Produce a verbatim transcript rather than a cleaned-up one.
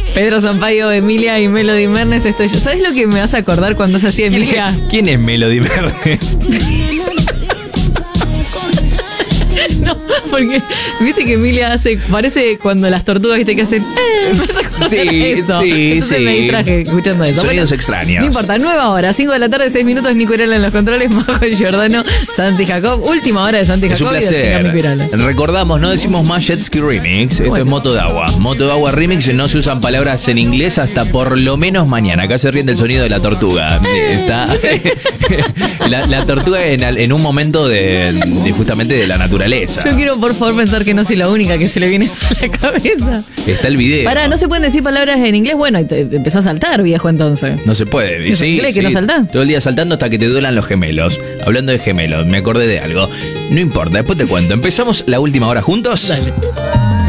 Pedro Sampaio, Emilia y Melody Mernes estoy yo. ¿Sabes lo que me vas a acordar cuando se hacía Emilia? ¿Quién es Melody Mernes? No, porque viste que Emilia hace, parece cuando las tortugas, viste que hacen, eh, me vas a acordar Sí, eso. sí, Entonces sí. me distraje escuchando eso. Sonidos Bueno, extraños. no importa, nueva hora, cinco de la tarde, seis minutos, Nico Irala en los controles, Majo Giordano, Santi Jacob, última hora de Santi Es un Jacob y del señor Nico Irala. placer. Recordamos, no decimos más Jet Ski Remix. Esto Bueno. es Moto de Agua. Moto de Agua Remix, no se usan palabras en inglés hasta por lo menos mañana. Acá se ríen del sonido de la tortuga. Está la, la tortuga en, al- en un momento de, de justamente de la naturaleza. Yo quiero por favor pensar que no soy la única que se le viene eso a la cabeza. Está el video. Pará, ¿no se pueden decir palabras en inglés? Bueno, y te, te empezás a saltar, viejo, entonces. No se puede. Y ¿Es sí, inglés que sí. no saltás? Todo el día saltando hasta que te duelan los gemelos. Hablando de gemelos, me acordé de algo. No importa, después te cuento. ¿Empezamos la última hora juntos? Dale.